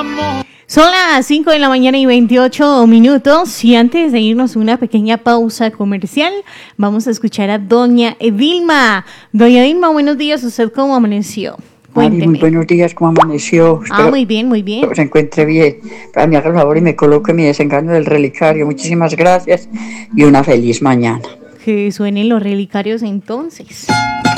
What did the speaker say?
Son las 5 de la mañana y 28 minutos y antes de irnos a una pequeña pausa comercial, vamos a escuchar a doña Edilma. Doña Edilma, buenos días. ¿Usted cómo amaneció? Mari, muy buenos días, ¿cómo amaneció? Muy bien, muy bien. Espero se encuentre bien. Me haga el favor y me coloque mi desengaño del relicario. Muchísimas gracias y una feliz mañana. Que suenen los relicarios entonces.